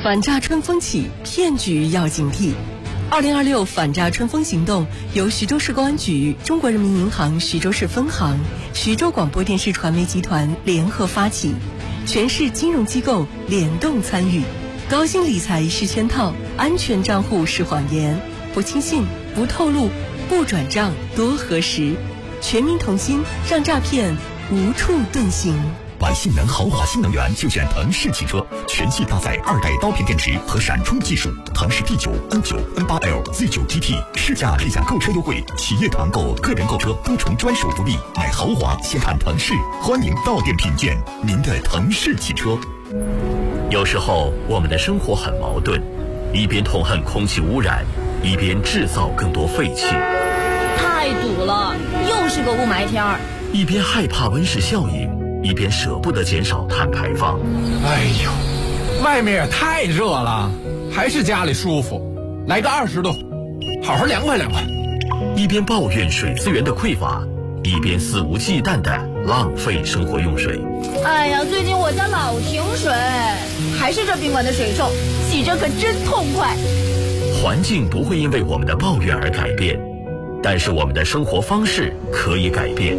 反诈春风起，骗局要警惕。2026反诈春风行动由徐州市公安局、中国人民银行徐州市分行、徐州广播电视传媒集团联合发起，全市金融机构联动参与。高薪理财是圈套，安全账户是谎言，不轻信，不透露，不转账，多核实。全民同心，让诈骗无处遁形。 玩性能豪华新能源就选腾势汽车，全系搭载2代刀片电池和闪充技术，腾势 T9、N9、N8L、Z9 GT，市价立享购车优惠，企业团购、个人购车多重专属福利，买豪华先看腾势，欢迎到店品鉴您的腾势汽车。 有时候我们的生活很矛盾，一边痛恨空气污染，一边制造更多废气。 太堵了，又是个雾霾天儿。 一边害怕温室效应，一边舍不得减少碳排放。 哎呦，外面也太热了，还是家里舒服，来个20度，好好凉快凉快。 一边抱怨水资源的匮乏，一边肆无忌惮地浪费生活用水。 哎呀，最近我家老停水，还是这宾馆的水臭，洗着可真痛快。 环境不会因为我们的抱怨而改变，但是我们的生活方式可以改变。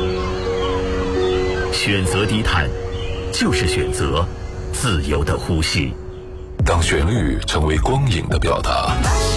选择低碳，就是选择自由的呼吸。 当旋律成为光影的表达，